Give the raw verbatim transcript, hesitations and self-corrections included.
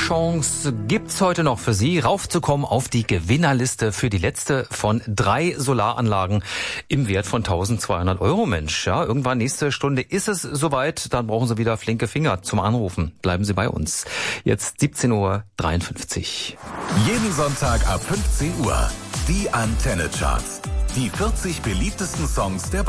Chance gibt's heute noch für Sie, raufzukommen auf die Gewinnerliste für die letzte von drei Solaranlagen im Wert von tausendzweihundert Euro. Mensch, ja, irgendwann nächste Stunde ist es soweit, dann brauchen Sie wieder flinke Finger zum Anrufen. Bleiben Sie bei uns. Jetzt siebzehn Uhr dreiundfünfzig. Jeden Sonntag ab fünfzehn Uhr. Die Antenne Charts. Die vierzig beliebtesten Songs der